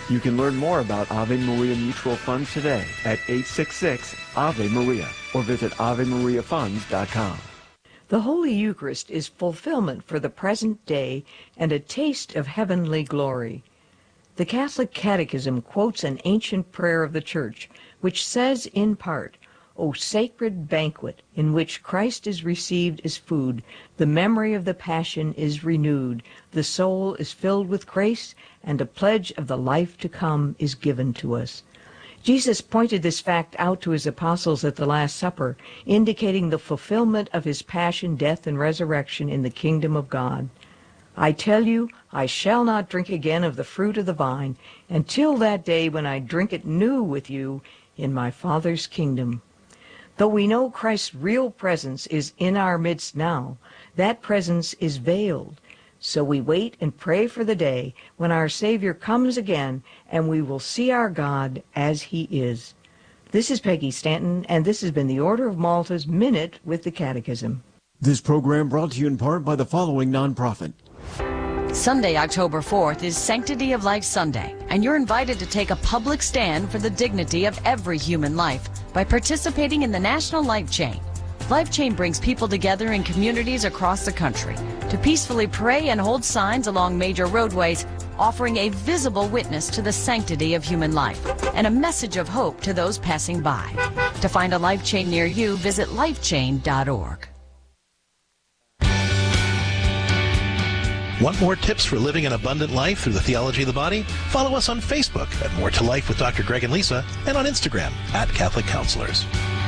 You can learn more about Ave Maria Mutual Funds today at 866-AVE-MARIA or visit AveMariaFunds.com. The Holy Eucharist is fulfillment for the present day and a taste of heavenly glory. The Catholic Catechism quotes an ancient prayer of the Church, which says in part, "O sacred banquet, in which Christ is received as food, the memory of the Passion is renewed, the soul is filled with grace, and a pledge of the life to come is given to us." Jesus pointed this fact out to his apostles at the Last Supper, indicating the fulfillment of his passion, death, and resurrection in the kingdom of God. "I tell you, I shall not drink again of the fruit of the vine until that day when I drink it new with you in my Father's kingdom." Though we know Christ's real presence is in our midst now, that presence is veiled. So we wait and pray for the day when our Savior comes again and we will see our God as he is. This is Peggy Stanton, and this has been the Order of Malta's Minute with the Catechism. This program brought to you in part by the following nonprofit. Sunday, October 4th is Sanctity of Life Sunday, and you're invited to take a public stand for the dignity of every human life by participating in the National Life Chain. Life Chain brings people together in communities across the country to peacefully pray and hold signs along major roadways, offering a visible witness to the sanctity of human life and a message of hope to those passing by. To find a Life Chain near you, visit lifechain.org. Want more tips for living an abundant life through the theology of the body? Follow us on Facebook at More to Life with Dr. Greg and Lisa, and on Instagram at Catholic Counselors.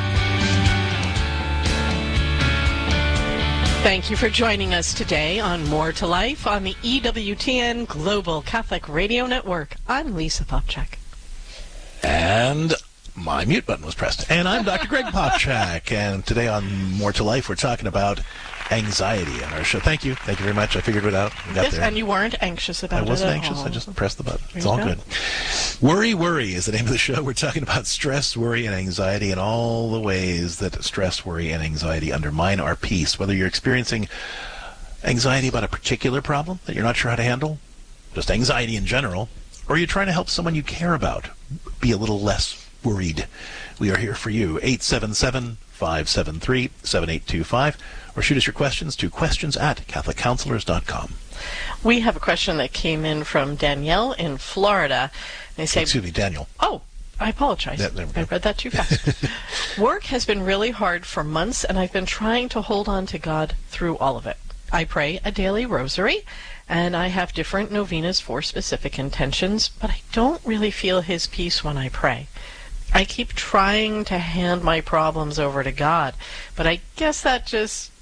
Thank you for joining us today on More to Life on the EWTN Global Catholic Radio Network. I'm Lisa Popchak. And my mute button was pressed. And I'm Dr. Greg Popchak. And today on More to Life, we're talking about anxiety on our show. Thank you. Thank you very much. I figured it out. We got there. And you weren't anxious about it. I wasn't anxious. I just pressed the button. It's all good. Worry is the name of the show. We're talking about stress, worry, and anxiety, and all the ways that stress, worry, and anxiety undermine our peace. Whether you're experiencing anxiety about a particular problem that you're not sure how to handle, just anxiety in general, or you're trying to help someone you care about be a little less worried, we are here for you. 877-573-7825. Or shoot us your questions to questions@CatholicCounselors.com. We have a question that came in from Danielle in Florida. They say, excuse me, Daniel. Oh, I apologize. I read that too fast. Work has been really hard for months, and I've been trying to hold on to God through all of it. I pray a daily rosary, and I have different novenas for specific intentions, but I don't really feel his peace when I pray. I keep trying to hand my problems over to God, but I guess I just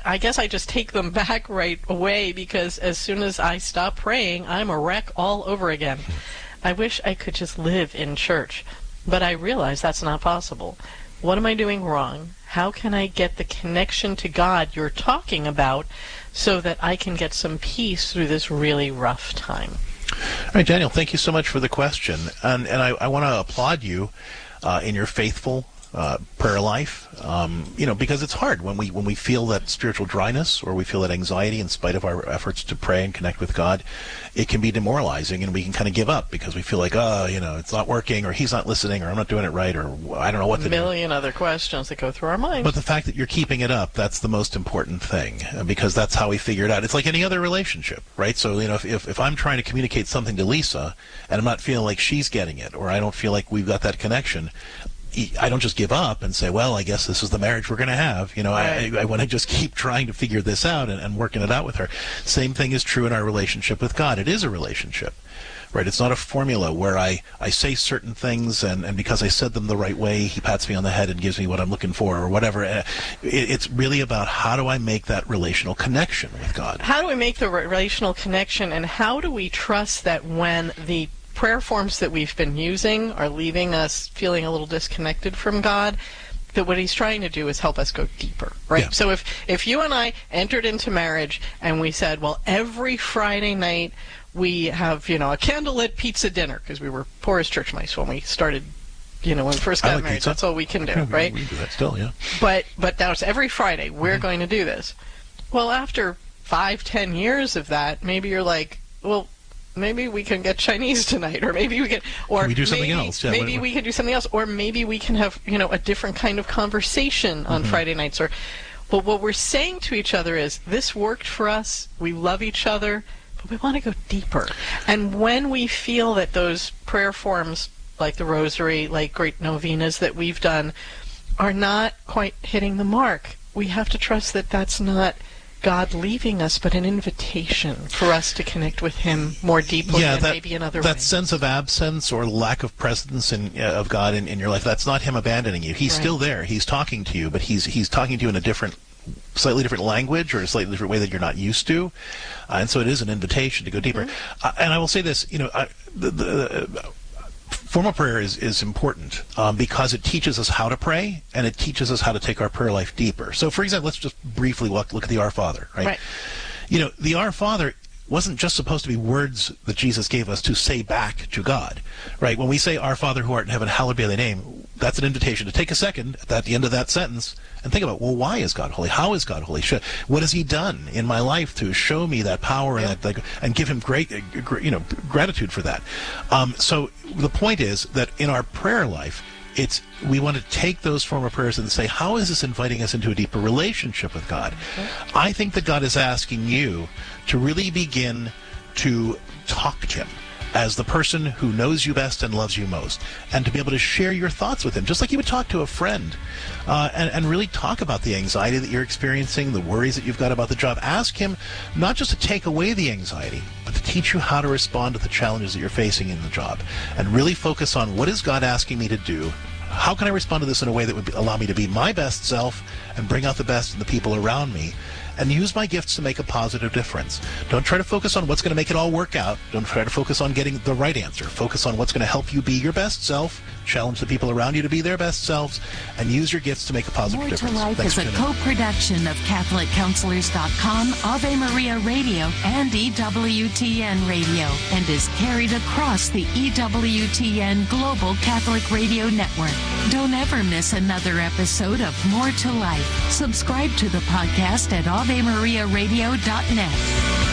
take them back right away, because as soon as I stop praying, I'm a wreck all over again. I wish I could just live in church, but I realize that's not possible. What am I doing wrong? How can I get the connection to God you're talking about so that I can get some peace through this really rough time? All right, Daniel, thank you so much for the question. And I want to applaud you in your faithful prayer life, because it's hard when we feel that spiritual dryness or we feel that anxiety in spite of our efforts to pray and connect with God. It can be demoralizing, and we can kind of give up because we feel like, it's not working, or he's not listening, or I'm not doing it right, or I don't know what to do. A million other questions that go through our minds. But the fact that you're keeping it up, that's the most important thing, because that's how we figure it out. It's like any other relationship, right? So, if I'm trying to communicate something to Lisa and I'm not feeling like she's getting it, or I don't feel like we've got that connection, I don't just give up and say, well, I guess this is the marriage we're going to have. Right. I want to just keep trying to figure this out and working it out with her. Same thing is true in our relationship with God. It is a relationship, right? It's not a formula where I say certain things and because I said them the right way, he pats me on the head and gives me what I'm looking for or whatever. It's really about how do I make that relational connection with God? How do we make the relational connection, and how do we trust that when the prayer forms that we've been using are leaving us feeling a little disconnected from God, that what he's trying to do is help us go deeper, right? Yeah. So if you and I entered into marriage and we said, well, every Friday night we have, a candlelit pizza dinner, because we were poor as church mice when we started, when we first got married. Pizza. That's all we can do, right? We do that still, yeah. But now it's every Friday we're going to do this. Well, after 5-10 years of that, maybe you're like, well, maybe we can get Chinese tonight, or maybe we can, or can we do something else? Yeah, maybe we can do something else, or maybe we can have, a different kind of conversation on Friday nights. But what we're saying to each other is, this worked for us, we love each other, but we want to go deeper. And when we feel that those prayer forms, like the Rosary, like great novenas that we've done, are not quite hitting the mark, we have to trust that that's not God leaving us, but an invitation for us to connect with Him more deeply, and maybe another way. That sense of absence or lack of presence of God in your life, that's not Him abandoning you. He's still there. He's talking to you, but he's talking to you in a slightly different language or a slightly different way that you're not used to. And so it is an invitation to go deeper. And I will say this, the formal prayer is important because it teaches us how to pray, and it teaches us how to take our prayer life deeper. So, for example, let's just briefly look at the Our Father, right? The Our Father wasn't just supposed to be words that Jesus gave us to say back to God, right? When we say, Our Father who art in heaven, hallowed be thy name, that's an invitation to take a second at the end of that sentence and think about, well, why is God holy? How is God holy? What has He done in my life to show me that power and give Him great, gratitude for that? So the point is that in our prayer life, we want to take those formal prayers and say, how is this inviting us into a deeper relationship with God? I think that God is asking you to really begin to talk to Him as the person who knows you best and loves you most, and to be able to share your thoughts with Him, just like you would talk to a friend, and really talk about the anxiety that you're experiencing, the worries that you've got about the job. Ask Him not just to take away the anxiety, but to teach you how to respond to the challenges that you're facing in the job, and really focus on, what is God asking me to do? How can I respond to this in a way that would allow me to be my best self and bring out the best in the people around me, and use my gifts to make a positive difference? Don't try to focus on what's going to make it all work out. Don't try to focus on getting the right answer. Focus on what's going to help you be your best self, challenge the people around you to be their best selves, and use your gifts to make a positive difference. More to Life is a co-production of CatholicCounselors.com, Ave Maria Radio, and EWTN Radio, and is carried across the EWTN Global Catholic Radio Network. Don't ever miss another episode of More to Life. Subscribe to the podcast at AveMariaRadio.net.